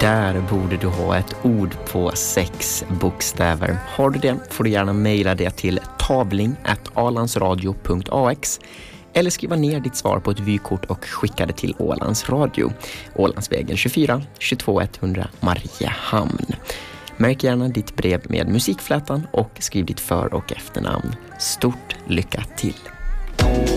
Där borde du ha ett ord på 6 bokstäver. Har du det får du gärna mejla det till tavling@alandsradio.ax eller skriva ner ditt svar på ett vykort och skicka det till Ålands Radio. Ålandsvägen 24 22 100 Mariehamn. Märk gärna ditt brev med musikflätan och skriv ditt för- och efternamn. Stort lycka till!